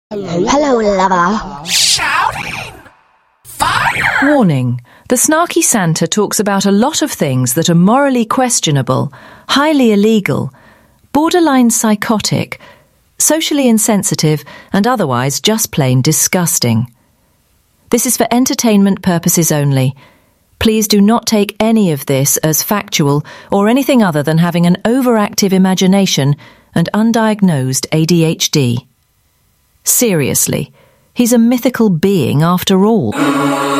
Hello, lover. Shouting! Fire! Warning. The snarky Santa talks about a lot of things that are morally questionable, highly illegal, borderline psychotic, socially insensitive, and otherwise just plain disgusting. This is for entertainment purposes only. Please do not take any of this as factual or anything other than having an overactive imagination and undiagnosed ADHD. Seriously, he's a mythical being after all.